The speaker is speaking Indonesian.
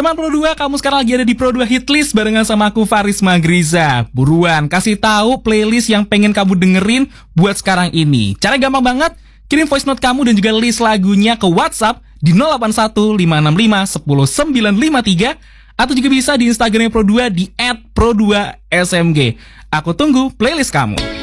Teman Pro 2, kamu sekarang lagi ada di Pro 2 Hitlist barengan sama aku Faris Magriza. Buruan, kasih tahu playlist yang pengen kamu dengerin buat sekarang ini. Cara gampang banget, kirim voice note kamu dan juga list lagunya ke WhatsApp di 081565 10953 atau juga bisa di Instagram Pro 2 di @pro2smg. Aku tunggu playlist kamu.